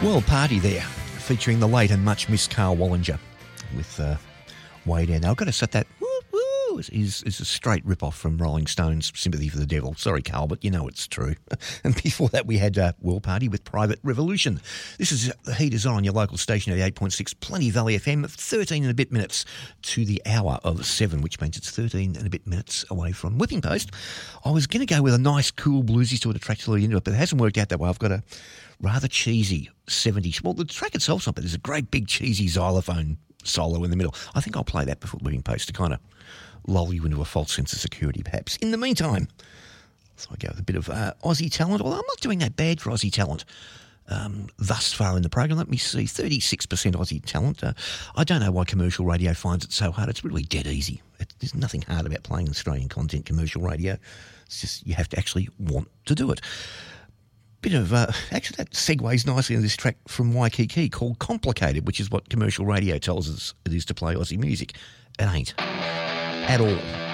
Well, Party there, featuring the late and much missed Carl Wallinger with Way Down. Now, I've got to set that woo-woo is a straight rip-off from Rolling Stones' Sympathy for the Devil. Sorry, Carl, but you know it's true. And before that, we had World Party with Private Revolution. This is The Heat Is On, your local station at 8.6 Plenty Valley FM, 13 and a bit minutes to the hour of 7, which means it's 13 and a bit minutes away from Whipping Post. I was going to go with a nice, cool, bluesy sort of track to lead into it, but it hasn't worked out that way. I've got a rather cheesy 70s. Well, the track itself's not, but there's a great big cheesy xylophone solo in the middle. I think I'll play that before Whipping Post to kind of lull you into a false sense of security, perhaps. In the meantime, so I go with a bit of Aussie talent, although I'm not doing that bad for Aussie talent thus far in the program. Let me see, 36% Aussie talent. I don't know why commercial radio finds it so hard. It's really dead easy. There's nothing hard about playing Australian content, commercial radio. It's just you have to actually want to do it. Bit of, actually that segues nicely into this track from Waikiki called Complicated, which is what commercial radio tells us it is to play Aussie music. It ain't. At all.